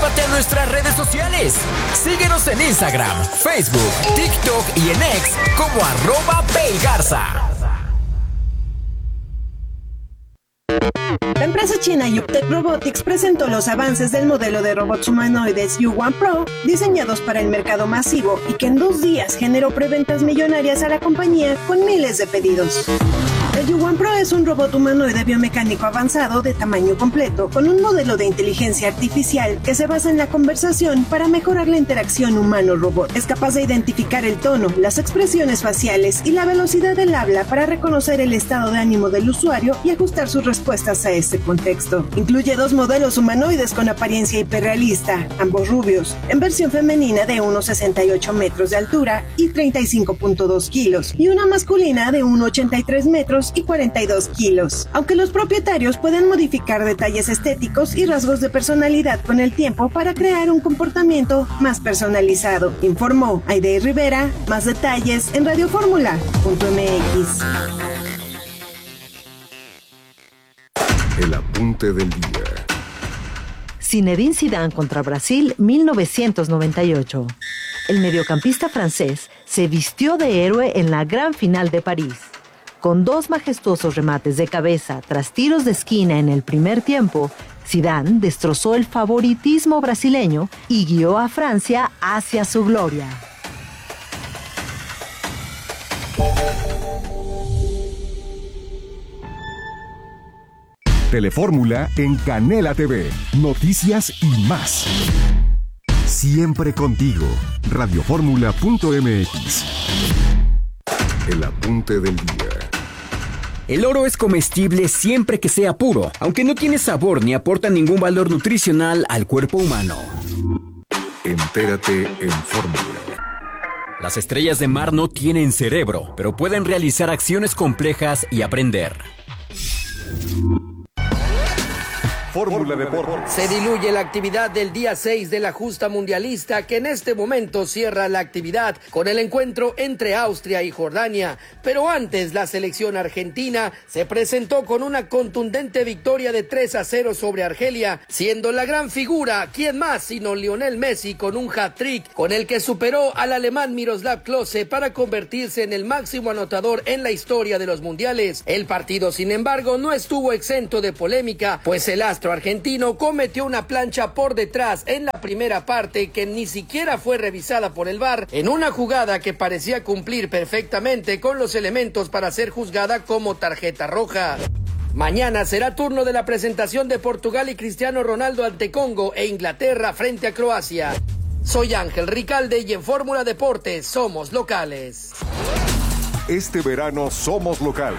Súmate a nuestras redes sociales. Síguenos en Instagram, Facebook, TikTok y en X como @PayGarza. La empresa china Yuptec Robotics presentó los avances del modelo de robots humanoides U1 Pro, diseñados para el mercado masivo y que en 2 días generó preventas millonarias a la compañía con miles de pedidos. El U1 Pro es un robot humanoide biomecánico avanzado de tamaño completo, con un modelo de inteligencia artificial que se basa en la conversación para mejorar la interacción humano-robot. Es capaz de identificar el tono, las expresiones faciales y la velocidad del habla para reconocer el estado de ánimo del usuario y ajustar sus respuestas a este contexto. Incluye 2 modelos humanoides con apariencia hiperrealista, ambos rubios, en versión femenina de unos 68 metros de altura y 35.2 kilos, y una masculina de 1,83 metros y 42 kilos. Aunque los propietarios pueden modificar detalles estéticos y rasgos de personalidad con el tiempo para crear un comportamiento más personalizado, informó Aide Rivera. Más detalles en radioformula.mx. El apunte del día. Zinedine Zidane contra Brasil, 1998. El mediocampista francés se vistió de héroe en la gran final de París. Con 2 majestuosos remates de cabeza tras tiros de esquina en el primer tiempo, Zidane destrozó el favoritismo brasileño y guió a Francia hacia su gloria. Telefórmula en Canela TV. Noticias y más. Siempre contigo. Radioformula.mx. El apunte del día. El oro es comestible siempre que sea puro, aunque no tiene sabor ni aporta ningún valor nutricional al cuerpo humano. Entérate en Fórmula. Las estrellas de mar no tienen cerebro, pero pueden realizar acciones complejas y aprender. Fórmula Deportes. Se diluye la actividad del día 6 de la justa mundialista, que en este momento cierra la actividad con el encuentro entre Austria y Jordania. Pero antes, la selección argentina se presentó con una contundente victoria de 3-0 sobre Argelia, siendo la gran figura, ¿quién más sino Lionel Messi, con un hat-trick con el que superó al alemán Miroslav Klose para convertirse en el máximo anotador en la historia de los mundiales. El partido, sin embargo, no estuvo exento de polémica, pues el astro argentino cometió una plancha por detrás en la primera parte que ni siquiera fue revisada por el VAR, en una jugada que parecía cumplir perfectamente con los elementos para ser juzgada como tarjeta roja. Mañana será turno de la presentación de Portugal y Cristiano Ronaldo ante Congo e Inglaterra frente a Croacia. Soy Ángel Ricalde y en Fórmula Deportes somos locales. Este verano somos locales.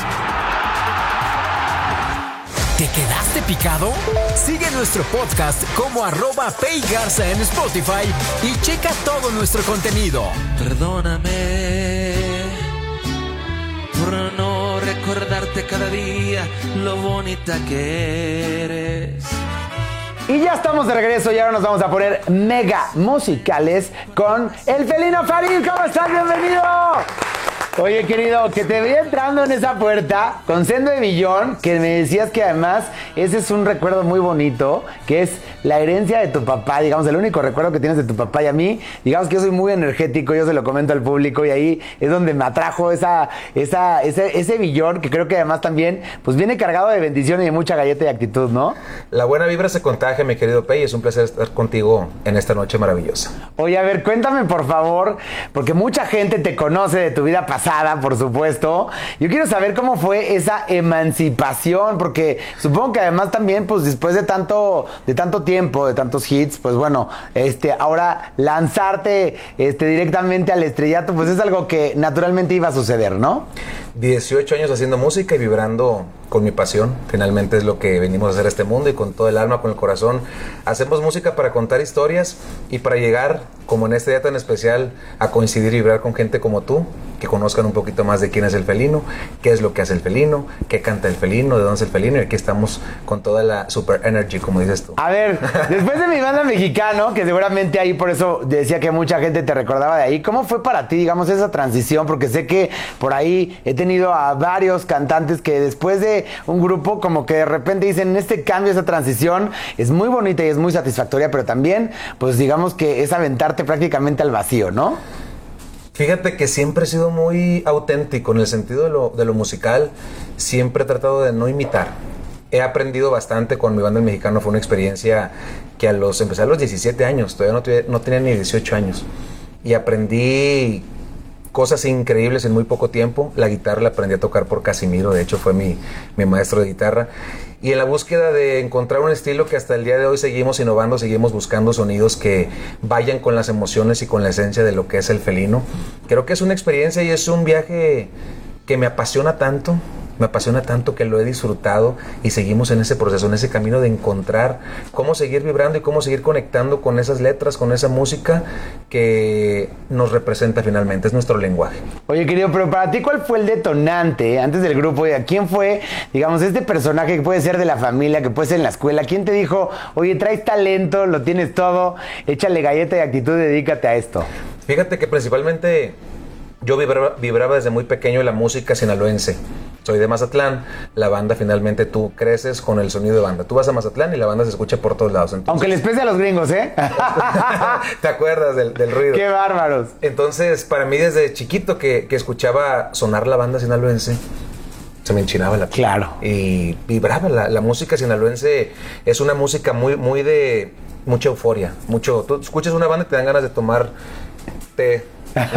¿Te quedaste picado? Sigue nuestro podcast como @PayGarza en Spotify y checa todo nuestro contenido. Perdóname por no recordarte cada día lo bonita que eres. Y ya estamos de regreso y ahora nos vamos a poner mega musicales con el felino Farid. ¿Cómo estás? ¡Bienvenido! Oye, querido, que te vi entrando en esa puerta con Sendo de Billón, que me decías que además ese es un recuerdo muy bonito, que es la herencia de tu papá, digamos, el único recuerdo que tienes de tu papá y a mí, digamos que yo soy muy energético, yo se lo comento al público y ahí es donde me atrajo ese billón, que creo que además también, pues viene cargado de bendición y de mucha galleta y actitud, ¿no? La buena vibra se contagia, mi querido Pei, es un placer estar contigo en esta noche maravillosa. Oye, a ver, cuéntame por favor, porque mucha gente te conoce de tu vida pasada, por supuesto. Yo quiero saber cómo fue esa emancipación, porque supongo que además también, pues después de tanto tiempo, de tantos hits, pues bueno, ahora lanzarte directamente al estrellato, pues es algo que naturalmente iba a suceder, ¿no? 18 años haciendo música y vibrando con mi pasión. Finalmente es lo que venimos a hacer a este mundo y con todo el alma, con el corazón. Hacemos música para contar historias y para llegar, como en este día tan especial, a coincidir y vibrar con gente como tú, que conozca conozcan un poquito más de quién es el felino, qué es lo que hace el felino, qué canta el felino, de dónde es el felino, y aquí estamos con toda la super energy, como dices tú. A ver, después de Mi Banda Mexicano, que seguramente ahí por eso decía que mucha gente te recordaba de ahí, ¿cómo fue para ti, digamos, esa transición? Porque sé que por ahí he tenido a varios cantantes que después de un grupo como que de repente dicen, este cambio, esa transición es muy bonita y es muy satisfactoria, pero también, pues digamos que es aventarte prácticamente al vacío, ¿no? Fíjate que siempre he sido muy auténtico en el sentido de lo musical, siempre he tratado de no imitar. He aprendido bastante con Mi Banda Mexicano, fue una experiencia que empecé a los 17 años, todavía no tenía ni 18 años, y aprendí cosas increíbles en muy poco tiempo. La guitarra la aprendí a tocar por Casimiro, de hecho fue mi maestro de guitarra. Y en la búsqueda de encontrar un estilo que hasta el día de hoy seguimos innovando, seguimos buscando sonidos que vayan con las emociones y con la esencia de lo que es el felino. Creo que es una experiencia y es un viaje que me apasiona tanto que lo he disfrutado, y seguimos en ese proceso, en ese camino de encontrar cómo seguir vibrando y cómo seguir conectando con esas letras, con esa música que nos representa finalmente, es nuestro lenguaje. Oye, querido, pero para ti, ¿cuál fue el detonante antes del grupo? ¿Quién fue, digamos, este personaje que puede ser de la familia, que puede ser en la escuela? ¿Quién te dijo, oye, traes talento, lo tienes todo, échale galleta y actitud, dedícate a esto? Fíjate que principalmente yo vibraba desde muy pequeño la música sinaloense. Soy de Mazatlán, la banda finalmente tú creces con el sonido de banda. Tú vas a Mazatlán y la banda se escucha por todos lados. Entonces, aunque les pese a los gringos, ¿eh? ¿Te acuerdas del ruido? ¡Qué bárbaros! Entonces, para mí desde chiquito que escuchaba sonar la banda sinaloense, se me enchinaba la piel. Claro. Y vibraba. La música sinaloense es una música muy de mucha euforia. Tú escuchas una banda y te dan ganas de tomar té.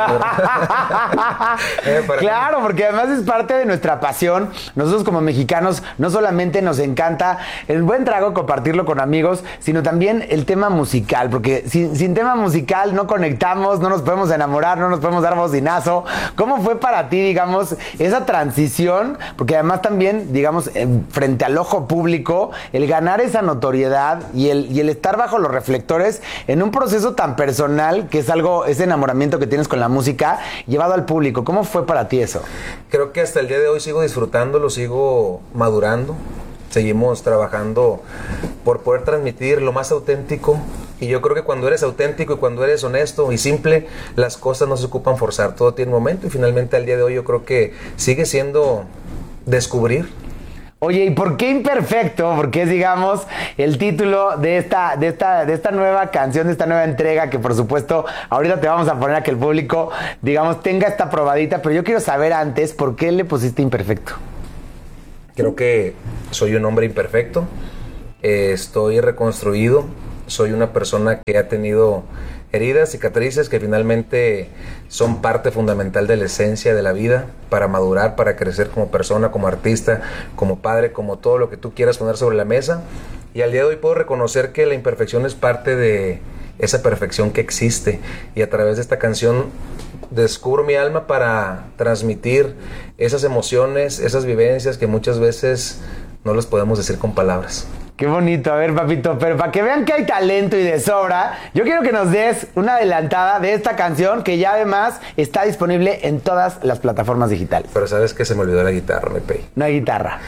Claro, porque además es parte de nuestra pasión. Nosotros como mexicanos no solamente nos encanta el buen trago, compartirlo con amigos, sino también el tema musical, porque sin tema musical no conectamos, no nos podemos enamorar, no nos podemos dar bocinazo. ¿Cómo fue para ti, digamos, esa transición? Porque además también, digamos, frente al ojo público, el ganar esa notoriedad y el estar bajo los reflectores en un proceso tan personal que es ese enamoramiento que tienes con la música llevado al público. ¿Cómo fue para ti eso? Creo que hasta el día de hoy sigo disfrutándolo, sigo madurando, seguimos trabajando por poder transmitir lo más auténtico, y yo creo que cuando eres auténtico y cuando eres honesto y simple, las cosas no se ocupan forzar, todo tiene un momento, y finalmente al día de hoy yo creo que sigue siendo descubrir. Oye, ¿y por qué Imperfecto? Porque es, digamos, el título de esta nueva canción, de esta nueva entrega, que por supuesto ahorita te vamos a poner a que el público, digamos, tenga esta probadita, pero yo quiero saber antes, ¿por qué le pusiste Imperfecto? Creo que soy un hombre imperfecto, estoy reconstruido, soy una persona que ha tenido heridas, cicatrices que finalmente son parte fundamental de la esencia de la vida para madurar, para crecer como persona, como artista, como padre, como todo lo que tú quieras poner sobre la mesa. Y al día de hoy puedo reconocer que la imperfección es parte de esa perfección que existe, y a través de esta canción descubro mi alma para transmitir esas emociones, esas vivencias que muchas veces no las podemos decir con palabras. Qué bonito, a ver, papito, pero para que vean que hay talento y de sobra, yo quiero que nos des una adelantada de esta canción, que ya además está disponible en todas las plataformas digitales. Pero ¿sabes qué? Se me olvidó la guitarra, mi Pei. No hay guitarra.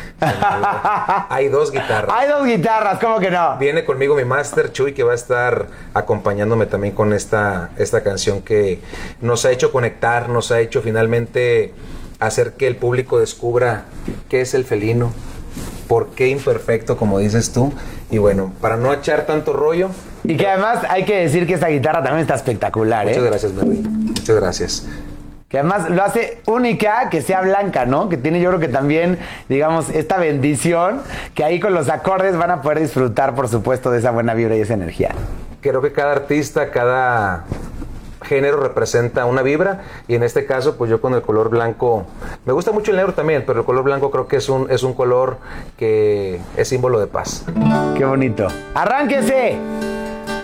Hay dos guitarras. Hay dos guitarras, ¿cómo que no? Viene conmigo mi máster, Chuy, que va a estar acompañándome también con esta canción que nos ha hecho conectar, nos ha hecho finalmente hacer que el público descubra qué es el felino, por qué imperfecto, como dices tú. Y bueno, para no echar tanto rollo. Y que además hay que decir que esta guitarra también está espectacular, Muchas gracias, Mary. Muchas gracias. Que además lo hace única, que sea blanca, ¿no? Que tiene, yo creo que también, digamos, esta bendición, que ahí con los acordes van a poder disfrutar, por supuesto, de esa buena vibra y esa energía. Creo que cada artista, cada género representa una vibra, y en este caso pues yo con el color blanco, me gusta mucho el negro también, pero el color blanco creo que es un color que es símbolo de paz. Qué bonito. ¡Arránquese!